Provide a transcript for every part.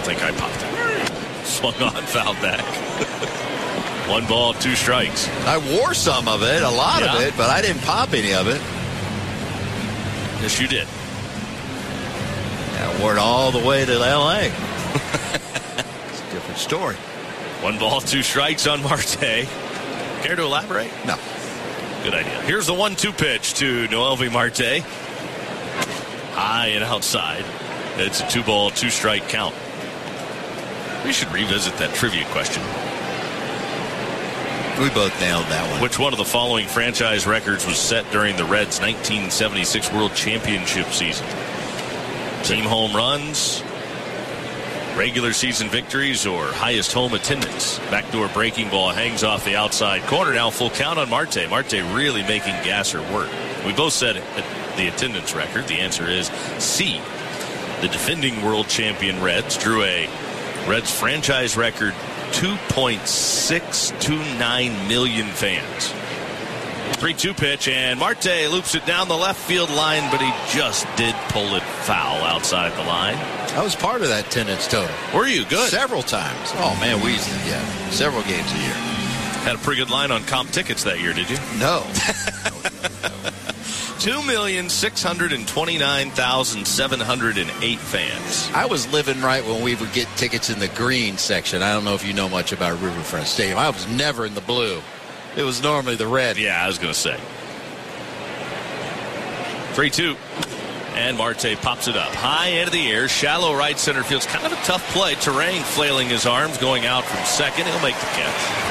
think I popped it. Swung on, fouled back. 1 ball, 2 strikes. I wore some of it, a lot of it, but I didn't pop any of it. Yes, you did. Yeah, I wore it all the way to L.A. It's a different story. 1 ball, 2 strikes on Marte. Care to elaborate? No. Good idea. Here's the 1-2 pitch to Noelvi Marte. High and outside. It's a 2 ball, 2 strike count. We should revisit that trivia question. We both nailed that one. Which one of the following franchise records was set during the Reds' 1976 World Championship season? Team home runs, regular season victories, or highest home attendance? Backdoor breaking ball hangs off the outside corner. Now full count on Marte. Marte really making Gasser work. We both said the attendance record. The answer is C. The defending world champion Reds drew a Reds franchise record 2.629 million fans. 3-2 pitch, and Marte loops it down the left field line, but he just did pull it foul outside the line. I was part of that attendance total. Were you? Good. Several times. Oh, man, we used to, several games a year. Had a pretty good line on comp tickets that year, did you? No. 2,629,708 fans. I was living right when we would get tickets in the green section. I don't know if you know much about Riverfront Stadium. I was never in the blue. It was normally the red. Yeah, I was going to say. 3-2. And Marte pops it up. High into the air, shallow right center field. It's kind of a tough play. Terang flailing his arms, going out from second. He'll make the catch.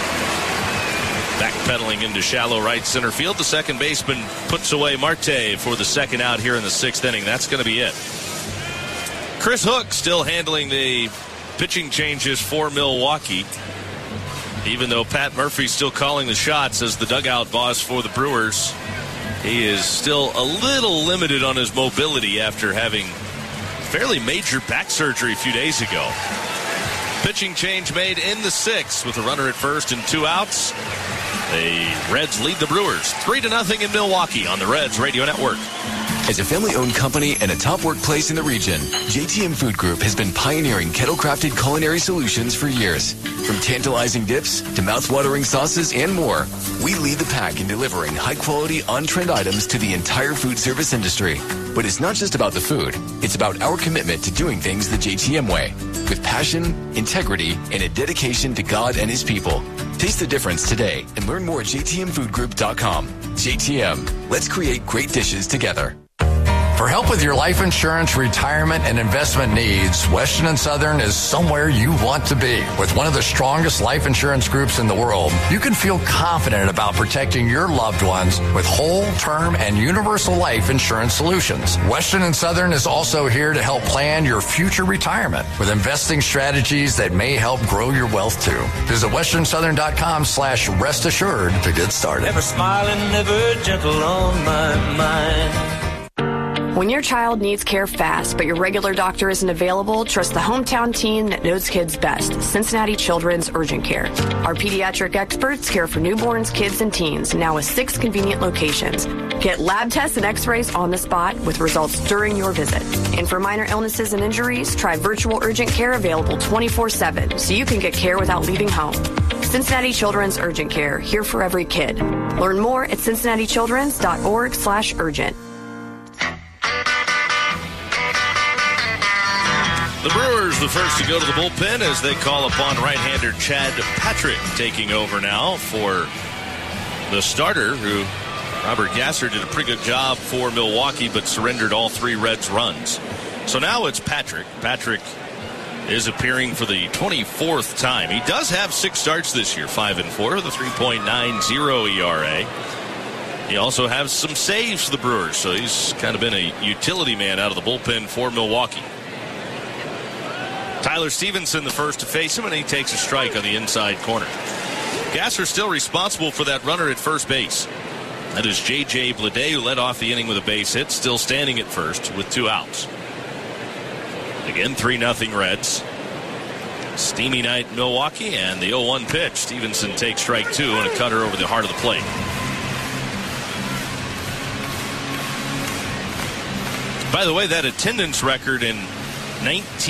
Backpedaling into shallow right center field. The second baseman puts away Marte for the second out here in the 6th inning. That's going to be it. Chris Hook still handling the pitching changes for Milwaukee. Even though Pat Murphy's still calling the shots as the dugout boss for the Brewers, he is still a little limited on his mobility after having fairly major back surgery a few days ago. Pitching change made in the 6th with a runner at first and 2 outs. The Reds lead the Brewers 3-0 in Milwaukee on the Reds Radio Network. As a family-owned company and a top workplace in the region, JTM Food Group has been pioneering kettle-crafted culinary solutions for years. From tantalizing dips to mouth-watering sauces and more, we lead the pack in delivering high-quality, on-trend items to the entire food service industry. But it's not just about the food. It's about our commitment to doing things the JTM way, with passion, integrity, and a dedication to God and His people. Taste the difference today and learn more at jtmfoodgroup.com. JTM, let's create great dishes together. For help with your life insurance, retirement, and investment needs, Western & Southern is somewhere you want to be. With one of the strongest life insurance groups in the world, you can feel confident about protecting your loved ones with whole, term, and universal life insurance solutions. Western & Southern is also here to help plan your future retirement with investing strategies that may help grow your wealth too. Visit westernsouthern.com/rest assured to get started. Never smiling, never gentle on my mind. When your child needs care fast, but your regular doctor isn't available, trust the hometown team that knows kids best, Cincinnati Children's Urgent Care. Our pediatric experts care for newborns, kids, and teens, now with 6 convenient locations. Get lab tests and x-rays on the spot with results during your visit. And for minor illnesses and injuries, try virtual urgent care available 24/7 so you can get care without leaving home. Cincinnati Children's Urgent Care, here for every kid. Learn more at cincinnatichildrens.org/urgent. The Brewers the first to go to the bullpen as they call upon right-hander Chad Patrick, taking over now for the starter, who Robert Gasser did a pretty good job for Milwaukee but surrendered all 3 Reds runs. So now it's Patrick. Patrick is appearing for the 24th time. He does have 6 starts this year, 5-4 with a 3.90 ERA. He also has some saves for the Brewers, so he's kind of been a utility man out of the bullpen for Milwaukee. Tyler Stevenson the first to face him, and he takes a strike on the inside corner. Gasser still responsible for that runner at first base. That is J.J. Bleday, who led off the inning with a base hit, still standing at first with 2 outs. Again, 3-0 Reds. Steamy night in Milwaukee, and the 0-1 pitch. Stevenson takes strike 2 and a cutter over the heart of the plate. By the way, that attendance record in